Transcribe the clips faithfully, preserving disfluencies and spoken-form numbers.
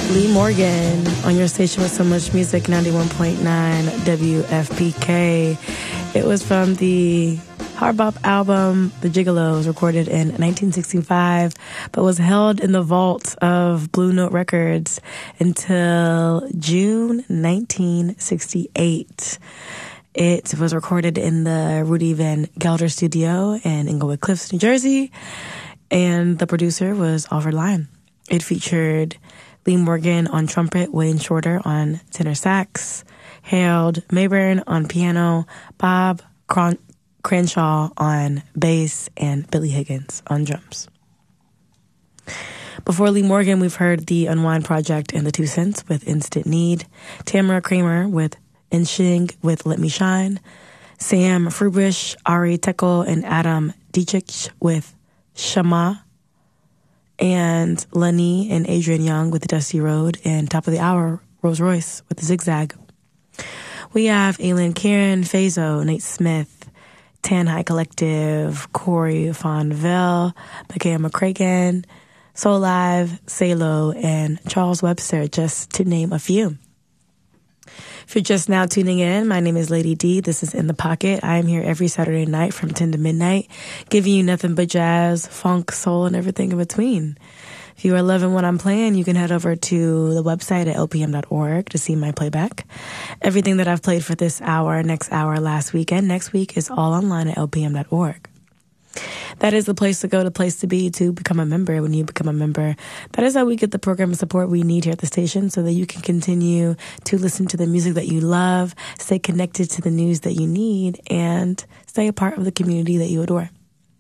Lee Morgan on your station with so much music, ninety-one point nine W F P K. It was from the hard bop album The Gigolos, recorded in nineteen sixty-five, but was held in the vault of Blue Note Records until June nineteen sixty-eight. It was recorded in the Rudy Van Gelder studio in Inglewood Cliffs, New Jersey, and the producer was Alfred Lion. It featured Lee Morgan on trumpet, Wayne Shorter on tenor sax, Harold Mayburn on piano, Bob Cron- Crenshaw on bass, and Billy Higgins on drums. Before Lee Morgan, we've heard the Unwind Project and the Two Cents with Instant Need, Tamara Kramer with Inshing with Let Me Shine, Sam Frubish, Ari Tekel, and Adam Dietrich with Shama, and Lenny and Adrian Young with The Dusty Road, and top of the hour, Rolls Royce with The Zigzag. We have Aylin Karen, Fazo, Nate Smith, Tan High Collective, Corey Fonville, Micaiah McCracken, Soul Live, Salo, and Charles Webster, just to name a few. If you're just now tuning in, my name is Lady D. This is In the Pocket. I am here every Saturday night from ten to midnight, giving you nothing but jazz, funk, soul, and everything in between. If you are loving what I'm playing, you can head over to the website at L P M dot org to see my playback. Everything that I've played for this hour, next hour, last week, and next week is all online at L P M dot org. That is the place to go, the place to be to become a member. When you become a member, that is how we get the program support we need here at the station so that you can continue to listen to the music that you love, stay connected to the news that you need, and stay a part of the community that you adore.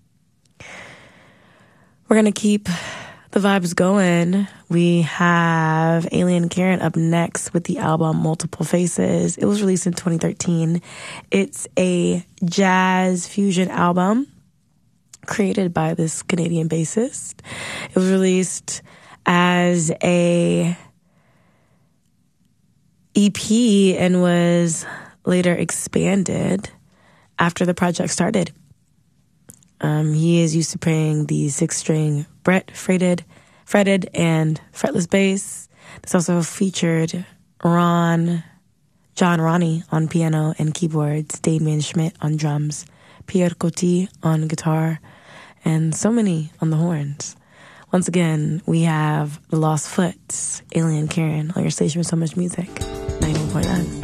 We're going to keep the vibes going. We have Aylin Karen up next with the album Multiple Faces. It was released in twenty thirteen. It's a jazz fusion album created by this Canadian bassist. It was released as a E P and was later expanded after the project started. Um, he is used to playing the six-string Brett fretted, fretted and fretless bass. This also featured Ron, John Ronnie on piano and keyboards, Damien Schmidt on drums, Pierre Coty on guitar, and so many on the horns. Once again, we have The Lost Foots, Aylin Karen on your station with so much music, ninety-one point nine.